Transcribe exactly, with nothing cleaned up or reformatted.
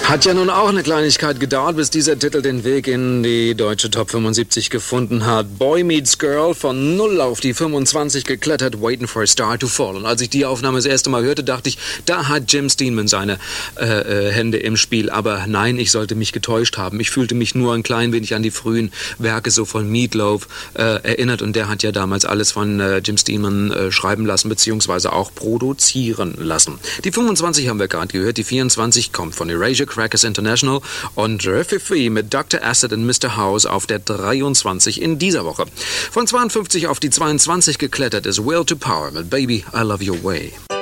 Hat ja nun auch eine Kleinigkeit gedauert, bis dieser Titel den Weg in die deutsche Top fünfundsiebzig gefunden hat. Boy Meets Girl, von null auf die fünfundzwanzig geklettert, Waiting for a Star to Fall. Und als ich die Aufnahme das erste Mal hörte, dachte ich, da hat Jim Steinman seine äh, äh, Hände im Spiel. Aber nein, ich sollte mich getäuscht haben. Ich fühlte mich nur ein klein wenig an die frühen Werke so von Meatloaf äh, erinnert. Und der hat ja damals alles von äh, Jim Steinman äh, schreiben lassen, beziehungsweise auch produzieren lassen. Die fünfundzwanzig haben wir gerade gehört, die vierundzwanzig kommt von Erasure Crackers International und Riffy mit Doktor Acid und Mister House auf der dreiundzwanzig in dieser Woche. Von zweiundfünfzig auf die zweiundzwanzig geklettert ist Will to Power mit Baby, I Love Your Way.